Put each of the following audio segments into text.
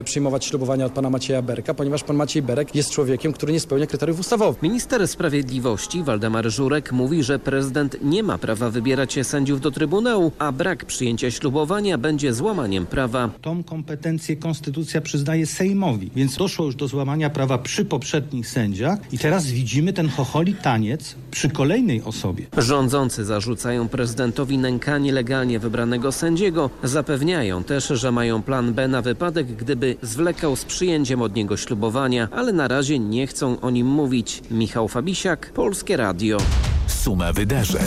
przyjmować ślubowania od pana Macieja Berka, ponieważ pan Maciej Berek jest człowiekiem, który nie spełnia kryteriów ustawowych. Minister Sprawiedliwości Waldemar Żurek mówi, że prezydent nie ma prawa wybierać sędziów do Trybunału, a brak przyjęcia ślubowania będzie złamaniem prawa. Tą kompetencję konstytucja przyznaje Sejmowi, więc doszło już do złamania prawa przy poprzednich sędziach i teraz widzimy ten chocholi taniec przy kolejnej osobie. Rządzący zarzucają prezydentowi nękanie legalnie wybranego sędziego. Zapewniają też, że mają plan B na wypadek, gdyby zwlekał z przyjęciem od niego ślubowania, ale na razie nie chcą o nim mówić. Michał Fabisiak, Polskie Radio. Suma wydarzeń.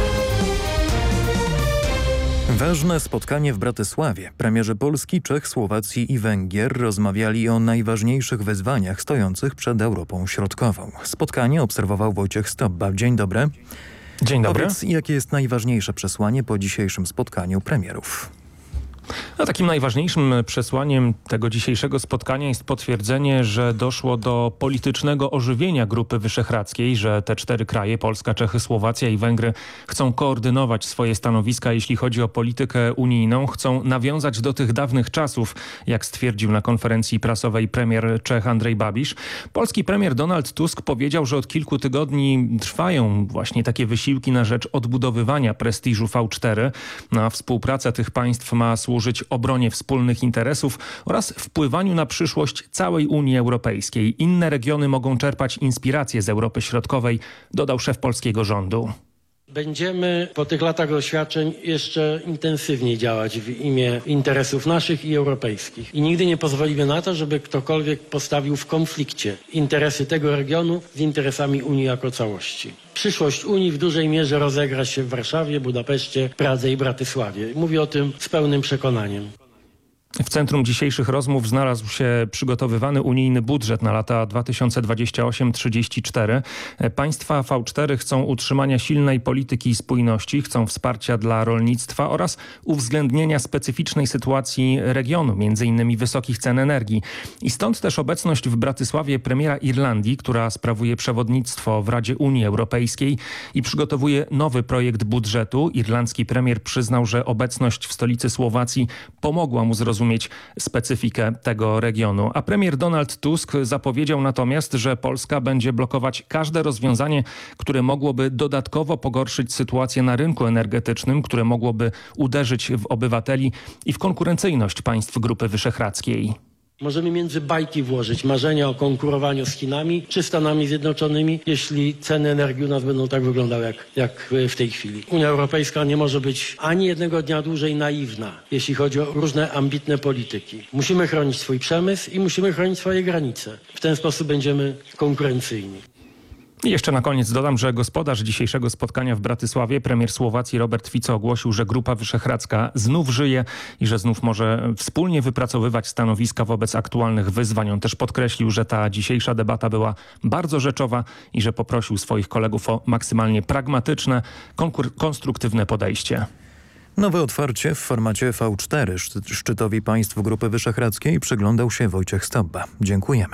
Ważne spotkanie w Bratysławie. Premierzy Polski, Czech, Słowacji i Węgier rozmawiali o najważniejszych wyzwaniach stojących przed Europą Środkową. Spotkanie obserwował Wojciech Stobba. Dzień dobry. Dzień dobry. Powiedz, jakie jest najważniejsze przesłanie po dzisiejszym spotkaniu premierów? Takim najważniejszym przesłaniem tego dzisiejszego spotkania jest potwierdzenie, że doszło do politycznego ożywienia Grupy Wyszehradzkiej, że te 4 kraje, Polska, Czechy, Słowacja i Węgry, chcą koordynować swoje stanowiska, jeśli chodzi o politykę unijną. Chcą nawiązać do tych dawnych czasów, jak stwierdził na konferencji prasowej premier Czech Andrej Babiš. Polski premier Donald Tusk powiedział, że od kilku tygodni trwają właśnie takie wysiłki na rzecz odbudowywania prestiżu V4. A współpraca tych państw ma służyć obronie wspólnych interesów oraz wpływaniu na przyszłość całej Unii Europejskiej. Inne regiony mogą czerpać inspirację z Europy Środkowej, dodał szef polskiego rządu. Będziemy po tych latach doświadczeń jeszcze intensywniej działać w imię interesów naszych i europejskich. I nigdy nie pozwolimy na to, żeby ktokolwiek postawił w konflikcie interesy tego regionu z interesami Unii jako całości. Przyszłość Unii w dużej mierze rozegra się w Warszawie, Budapeszcie, Pradze i Bratysławie. Mówię o tym z pełnym przekonaniem. W centrum dzisiejszych rozmów znalazł się przygotowywany unijny budżet na lata 2028-34. Państwa V4 chcą utrzymania silnej polityki spójności, chcą wsparcia dla rolnictwa oraz uwzględnienia specyficznej sytuacji regionu, m.in. wysokich cen energii. I stąd też obecność w Bratysławie premiera Irlandii, która sprawuje przewodnictwo w Radzie Unii Europejskiej i przygotowuje nowy projekt budżetu. Irlandzki premier przyznał, że obecność w stolicy Słowacji pomogła mu zrozumieć specyfikę tego regionu. A premier Donald Tusk zapowiedział natomiast, że Polska będzie blokować każde rozwiązanie, które mogłoby dodatkowo pogorszyć sytuację na rynku energetycznym, które mogłoby uderzyć w obywateli i w konkurencyjność państw Grupy Wyszehradzkiej. Możemy między bajki włożyć marzenia o konkurowaniu z Chinami czy Stanami Zjednoczonymi, jeśli ceny energii u nas będą tak wyglądały jak w tej chwili. Unia Europejska nie może być ani jednego dnia dłużej naiwna, jeśli chodzi o różne ambitne polityki. Musimy chronić swój przemysł i musimy chronić swoje granice. W ten sposób będziemy konkurencyjni. I jeszcze na koniec dodam, że gospodarz dzisiejszego spotkania w Bratysławie, premier Słowacji Robert Fico, ogłosił, że Grupa Wyszehradzka znów żyje i że znów może wspólnie wypracowywać stanowiska wobec aktualnych wyzwań. On też podkreślił, że ta dzisiejsza debata była bardzo rzeczowa i że poprosił swoich kolegów o maksymalnie pragmatyczne, konstruktywne podejście. Nowe otwarcie w formacie V4 szczytowi państw Grupy Wyszehradzkiej przyglądał się Wojciech Stobba. Dziękujemy.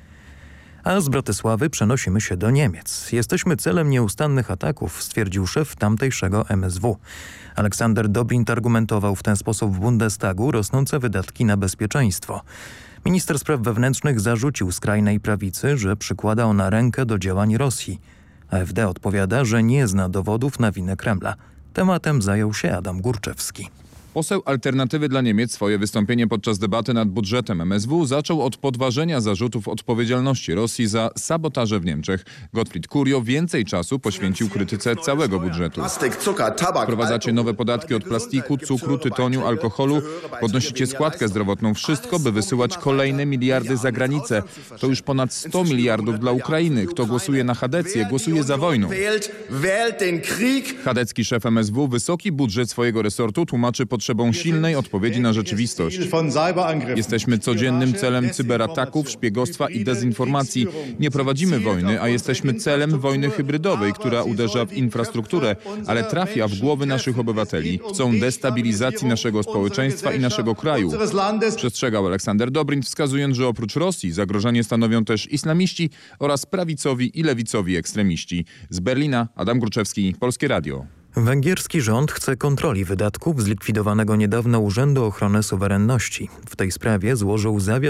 A z Bratysławy przenosimy się do Niemiec. Jesteśmy celem nieustannych ataków, stwierdził szef tamtejszego MSW. Aleksander Dobrindt argumentował w ten sposób w Bundestagu rosnące wydatki na bezpieczeństwo. Minister spraw wewnętrznych zarzucił skrajnej prawicy, że przykłada ona rękę do działań Rosji. AfD odpowiada, że nie zna dowodów na winę Kremla. Tematem zajął się Adam Górczewski. Poseł Alternatywy dla Niemiec swoje wystąpienie podczas debaty nad budżetem MSW zaczął od podważenia zarzutów odpowiedzialności Rosji za sabotaże w Niemczech. Gottfried Kurio więcej czasu poświęcił krytyce całego budżetu. Wprowadzacie nowe podatki od plastiku, cukru, tytoniu, alkoholu, podnosicie składkę zdrowotną, wszystko by wysyłać kolejne miliardy za granicę. To już ponad 100 miliardów dla Ukrainy. Kto głosuje na Chadecję, głosuje za wojną. Chadecki szef MSW wysoki budżet swojego resortu tłumaczy potrzebą silnej odpowiedzi na rzeczywistość. Jesteśmy codziennym celem cyberataków, szpiegostwa i dezinformacji. Nie prowadzimy wojny, a jesteśmy celem wojny hybrydowej, która uderza w infrastrukturę, ale trafia w głowy naszych obywateli. Chcą destabilizacji naszego społeczeństwa i naszego kraju. Przestrzegał Aleksander Dobrindt, wskazując, że oprócz Rosji zagrożenie stanowią też islamiści oraz prawicowi i lewicowi ekstremiści. Z Berlina Adam Górczewski, Polskie Radio. Węgierski rząd chce kontroli wydatków zlikwidowanego niedawno Urzędu Ochrony Suwerenności. W tej sprawie złożył zawiad